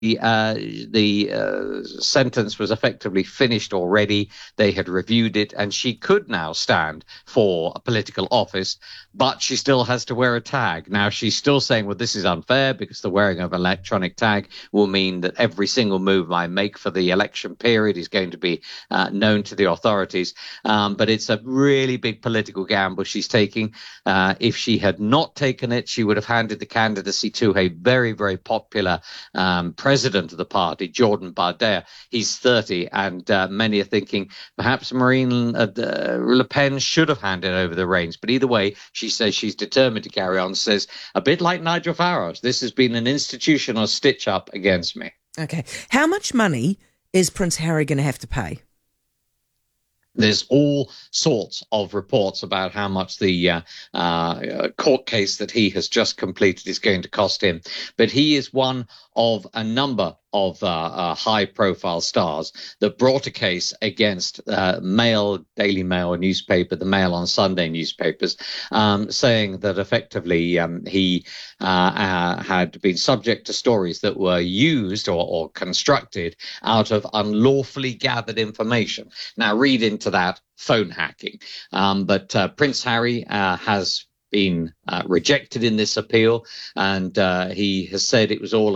the sentence was effectively finished already. They had reviewed it, and she could now stand for a political office, but she still has to wear a tag. Now, she's still saying, well, this is unfair because the wearing of an electronic tag will mean that every single move I make for the election period is going to be known to the authorities. But it's a really big political gamble she's taking. If she had not taken it, she would have handed the candidacy to a very, very popular president of the party, Jordan Bardella. He's 30, and many are thinking perhaps Marine Le Pen should have handed over the reins. But either way, she says she's determined to carry on, says, a bit like Nigel Farage, this has been an institutional stitch-up against me. Okay. How much money is Prince Harry going to have to pay? There's all sorts of reports about how much the court case that he has just completed is going to cost him. But he is one of a number of high-profile stars that brought a case against Daily Mail newspaper, the Mail on Sunday newspapers, saying that effectively he had been subject to stories that were used or constructed out of unlawfully gathered information. Now, read into that phone hacking. But Prince Harry has been rejected in this appeal, and he has said it was all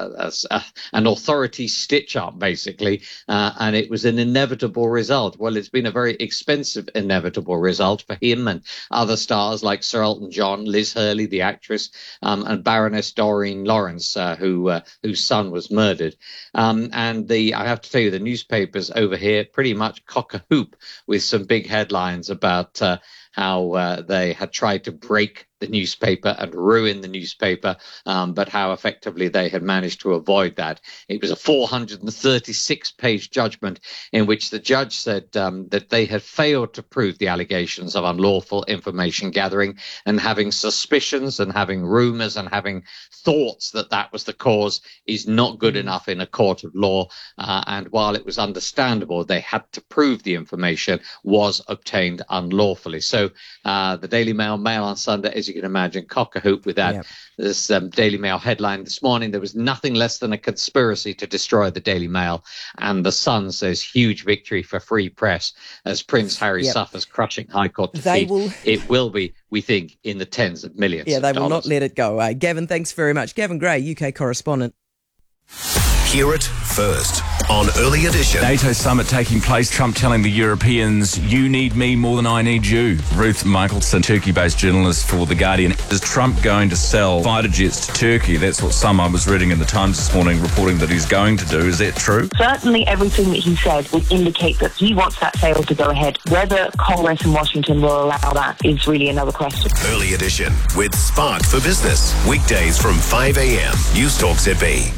an authority stitch-up, basically, and it was an inevitable result. Well, it's been a very expensive inevitable result for him and other stars like Sir Elton John, Liz Hurley, the actress, and Baroness Doreen Lawrence, whose son was murdered. And I have to tell you, the newspapers over here pretty much cock a hoop with some big headlines about how they had tried to break the newspaper and ruin the newspaper, but how effectively they had managed to avoid that. It was a 436-page judgment in which the judge said that they had failed to prove the allegations of unlawful information gathering, and having suspicions and having rumours and having thoughts that that was the cause is not good enough in a court of law. And while it was understandable, they had to prove the information was obtained unlawfully. So the Daily Mail, Mail on Sunday, as you can imagine, cock a hoop with that. Yep. This Daily Mail headline this morning: there was nothing less than a conspiracy to destroy the Daily Mail. And the Sun says huge victory for free press as Prince Harry suffers crushing High Court defeat. It will be, we think, in the tens of millions. Yeah, they will not let it go away. Gavin, thanks very much. Gavin Gray, UK correspondent. Hear it first on Early Edition. NATO summit taking place. Trump telling the Europeans, you need me more than I need you. Ruth Michelson, Turkey-based journalist for The Guardian. Is Trump going to sell fighter jets to Turkey? That's what I was reading in the Times this morning, reporting that he's going to do. Is that true? Certainly everything that he said would indicate that he wants that sale to go ahead. Whether Congress in Washington will allow that is really another question. Early Edition with Spark for Business. Weekdays from 5 a.m. News Talk ZB.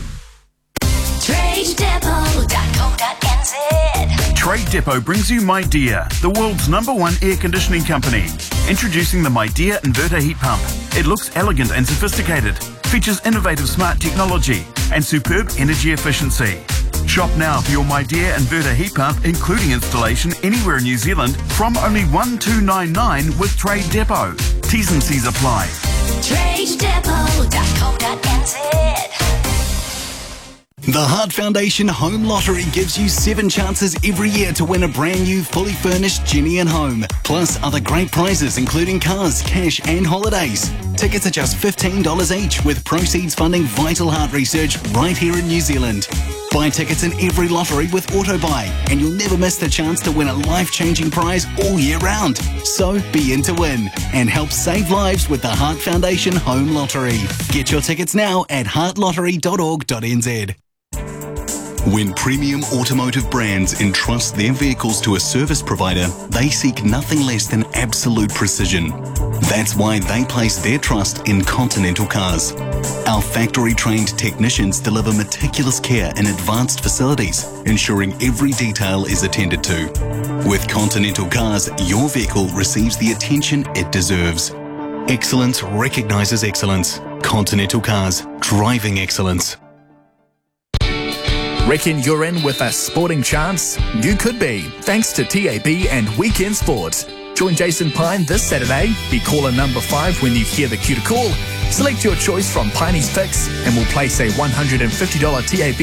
TradeDepot.co.nz. Trade Depot brings you MyDear, the world's #1 air conditioning company. Introducing the MyDear inverter heat pump. It looks elegant and sophisticated, features innovative smart technology and superb energy efficiency. Shop now for your MyDear inverter heat pump, including installation anywhere in New Zealand, from only $1,299 with Trade Depot. T's and C's apply. TradeDepot.co.nz. The Heart Foundation Home Lottery gives you 7 chances every year to win a brand new fully furnished Jenny and Home, plus other great prizes including cars, cash and holidays. Tickets are just $15 each, with proceeds funding vital heart research right here in New Zealand. Buy tickets in every lottery with AutoBuy, and you'll never miss the chance to win a life-changing prize all year round. So be in to win and help save lives with the Heart Foundation Home Lottery. Get your tickets now at heartlottery.org.nz. When premium automotive brands entrust their vehicles to a service provider, they seek nothing less than absolute precision. That's why they place their trust in Continental Cars. Our factory-trained technicians deliver meticulous care in advanced facilities, ensuring every detail is attended to. With Continental Cars, your vehicle receives the attention it deserves. Excellence recognises excellence. Continental Cars, driving excellence. Reckon you're in with a sporting chance? You could be, thanks to TAB and Weekend Sport. Join Jason Pine this Saturday. Be caller number 5 when you hear the cue to call Select your choice from Piney's Picks and we'll place a $150 TAB